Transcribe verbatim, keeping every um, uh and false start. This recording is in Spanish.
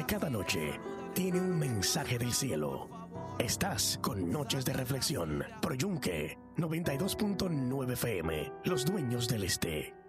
porque cada noche tiene un mensaje del cielo. Estás con Noches de Reflexión por Yunque noventa y dos punto nueve F M, los dueños del este.